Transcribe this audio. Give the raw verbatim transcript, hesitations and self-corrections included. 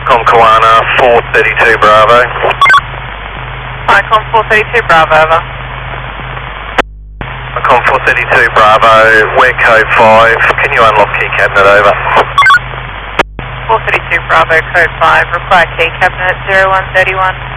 Icon Kawana, four thirty-two Bravo. Icon four thirty-two Bravo, over. Icon four thirty-two Bravo, we're code five, can you unlock key cabinet, over? four thirty-two Bravo, code five, require key cabinet zero one thirty-one.